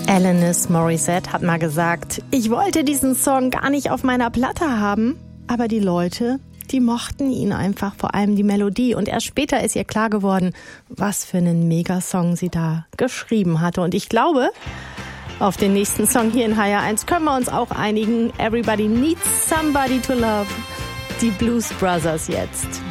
Alanis Morissette hat mal gesagt, ich wollte diesen Song gar nicht auf meiner Platte haben, aber die Leute, die mochten ihn einfach, vor allem die Melodie. Und erst später ist ihr klar geworden, was für einen Megasong sie da geschrieben hatte. Und ich glaube, auf den nächsten Song hier in HR1 können wir uns auch einigen. Everybody needs somebody to love. Die Blues Brothers jetzt.